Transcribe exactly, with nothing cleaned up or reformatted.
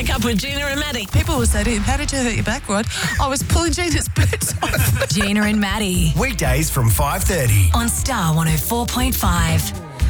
Wake Up with Gina and Maddie. People will say to him, how did you hurt your back, Rod? I was pulling Gina's boots off. Gina and Maddie Weekdays from five thirty. on Star one oh four point five.